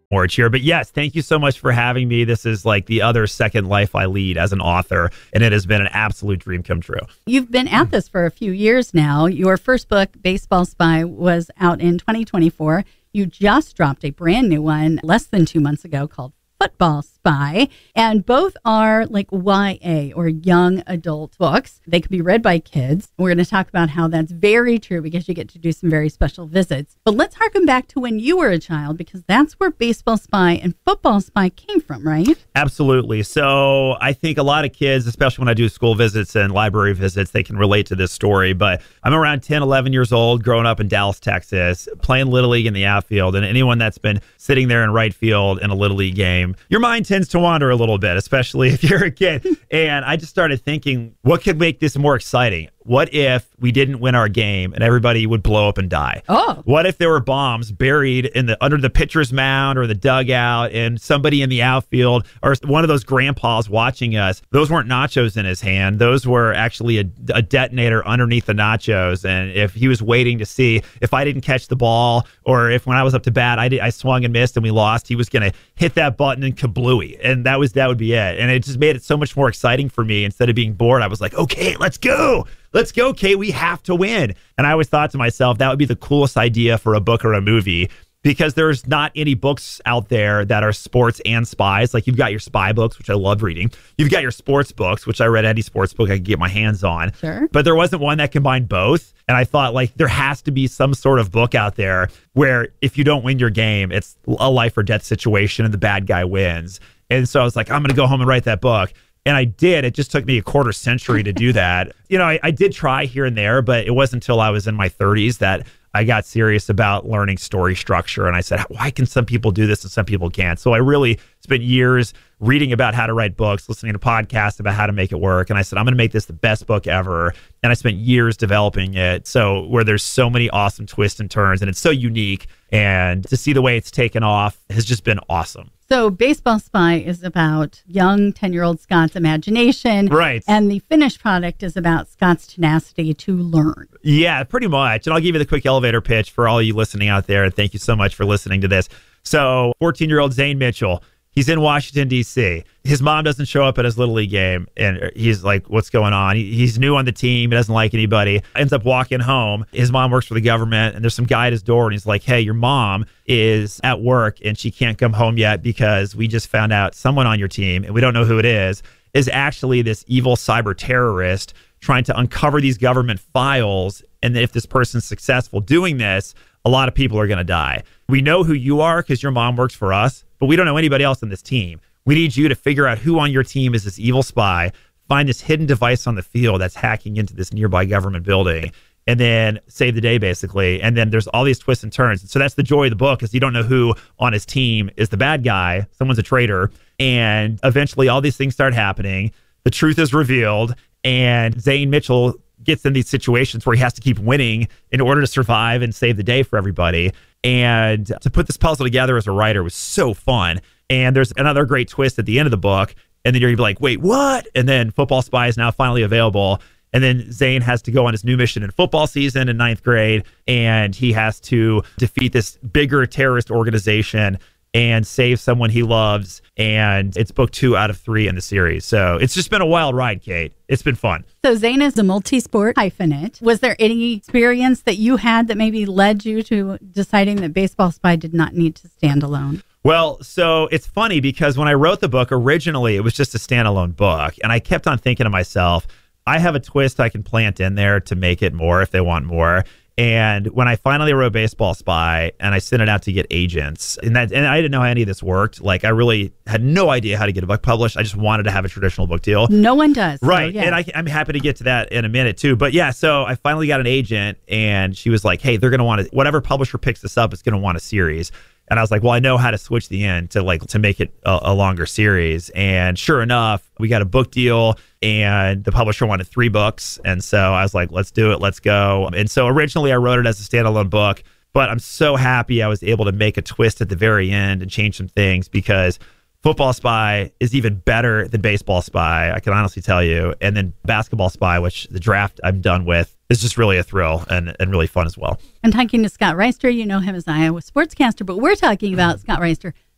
more cheer. But yes, thank you so much for having me. This is like the other second life I lead as an author, and it has been an absolute dream come true. You've been at this for a few years now. Your first book, Baseball Spy, was out in 2024. You just dropped a brand new one less than 2 months ago called Football Spy, and both are like YA or young adult books. They can be read by kids. We're going to talk about how that's very true because you get to do some very special visits. But let's harken back to when you were a child, because that's where Baseball Spy and Football Spy came from, right? Absolutely. So I think a lot of kids, especially when I do school visits and library visits, they can relate to this story. But I'm around 10, 11 years old, growing up in Dallas, Texas, playing Little League in the outfield. And anyone that's been sitting there in right field in a Little League game, your mind tends to wander a little bit, especially if you're a kid. And I just started thinking, what could make this more exciting? What if we didn't win our game and everybody would blow up and die? Oh. What if there were bombs buried in under the pitcher's mound or the dugout, and somebody in the outfield or one of those grandpas watching us, those weren't nachos in his hand. Those were actually a detonator underneath the nachos. And if he was waiting to see if I didn't catch the ball, or if when I was up to bat, I swung and missed and we lost, he was going to hit that button and kablooey. And that would be it. And it just made it so much more exciting for me. Instead of being bored, I was like, okay, let's go. Let's go, Kate. We have to win. And I always thought to myself, that would be the coolest idea for a book or a movie, because there's not any books out there that are sports and spies. Like, you've got your spy books, which I love reading. You've got your sports books, which I read any sports book I could get my hands on. Sure. But there wasn't one that combined both. And I thought, like, there has to be some sort of book out there where if you don't win your game, it's a life or death situation and the bad guy wins. And so I was like, I'm going to go home and write that book. And I did. It just took me a quarter century to do that. I did try here and there, but it wasn't until I was in my 30s that I got serious about learning story structure. And I said, why can some people do this and some people can't? So I really spent years reading about how to write books, listening to podcasts about how to make it work. And I said, I'm going to make this the best book ever. And I spent years developing it. So where there's so many awesome twists and turns, and it's so unique. And to see the way it's taken off has just been awesome. So Baseball Spy is about young 10-year-old Scott's imagination. Right. And the finished product is about Scott's tenacity to learn. Yeah, pretty much. And I'll give you the quick elevator pitch for all you listening out there. And thank you so much for listening to this. So 14-year-old Zane Mitchell, he's in Washington, D.C. His mom doesn't show up at his Little League game, and he's like, what's going on? He's new on the team. He doesn't like anybody. Ends up walking home. His mom works for the government, and there's some guy at his door, and he's like, hey, your mom is at work, and she can't come home yet because we just found out someone on your team, and we don't know who it is actually this evil cyber terrorist trying to uncover these government files. And if this person's successful doing this, a lot of people are going to die. We know who you are because your mom works for us, but we don't know anybody else on this team. We need you to figure out who on your team is this evil spy, find this hidden device on the field that's hacking into this nearby government building, and then save the day, basically. And then there's all these twists and turns. And so that's the joy of the book, is you don't know who on his team is the bad guy. Someone's a traitor. And eventually all these things start happening. The truth is revealed, and Zane Mitchell gets in these situations where he has to keep winning in order to survive and save the day for everybody. And to put this puzzle together as a writer was so fun. And there's another great twist at the end of the book. And then you're gonna be like, wait, what? And then Football Spy is now finally available. And then Zane has to go on his new mission in football season in 9th grade. And he has to defeat this bigger terrorist organization and save someone he loves. And it's book 2 out of 3 in the series. So it's just been a wild ride, Kate. It's been fun. So Zane is a multi-sport hyphenate. Was there any experience that you had that maybe led you to deciding that Baseball Spy did not need to stand alone? Well, so it's funny because when I wrote the book, originally it was just a standalone book. And I kept on thinking to myself, I have a twist I can plant in there to make it more if they want more. And when I finally wrote Baseball Spy and I sent it out to get agents, and I didn't know how any of this worked. Like, I really had no idea how to get a book published. I just wanted to have a traditional book deal. No one does. Right. So, yeah. And I'm happy to get to that in a minute too. But yeah, so I finally got an agent, and she was like, hey, they're going to want to, whatever publisher picks this up is going to want a series. And I was like, well, I know how to switch the end to make it a longer series. And sure enough, we got a book deal, and the publisher wanted 3 books. And so I was like, let's do it. Let's go. And so originally I wrote it as a standalone book, but I'm so happy I was able to make a twist at the very end and change some things, because Football Spy is even better than Baseball Spy, I can honestly tell you. And then Basketball Spy, which the draft I'm done with, is just really a thrill and really fun as well. I'm talking to Scott Reister. You know him as Iowa sportscaster, but we're talking about Scott Reister,